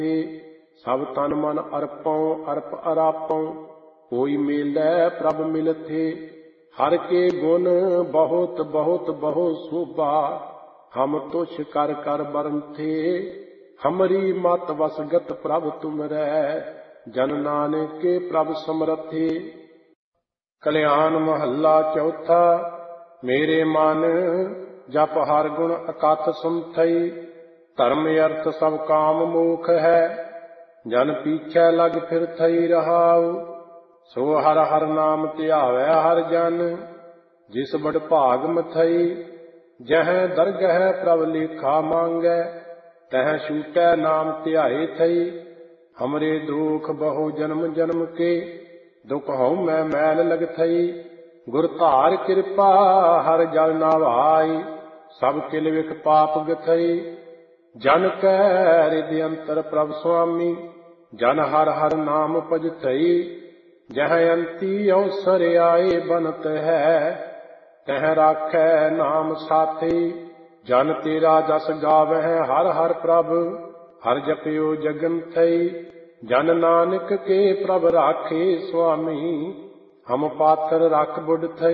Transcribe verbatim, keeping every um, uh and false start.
सब तन मन अर्पौ अर्प अरापौ, कोई मेलै प्रभ मिलथे। हर के गुण बहुत बहुत बहु शोभा, हम तुछ कर कर बरनथे। हमरी मत वसगत प्रभ तुमरै, जन नानक के प्रभ समरथे। कल्याण महला चौथा। मेरे मन जप हर गुण अकथ सुनथई, धर्म अर्थ सब काम मोख है। जन पीछे लग फिर थई रहाउ, सो हर हर नाम ध्यावै हर जन। जिस बड़ भाग मथई, जह दरगह प्रभ लेखा मांगै। तह छूटै नाम ध्याए थई, हमरे दुख बहु जन्म जन्म के। दुख हऊँ मैं मैल लग थई, गुर धार कृपा हर जल नावाई। सब किल विख पाप गथई, जन कै हृदय अंतर प्रभ स्वामी। जन हर हर नाम भजथई, जह अंती अवसर आए बनत है। तह राखै नाम साथी, जन तेरा जस गावह हर हर प्रभ। हर जपियो जगन थई, जन नानक के प्रभ राखे स्वामी। हम पात्र रख बुढ़ थई,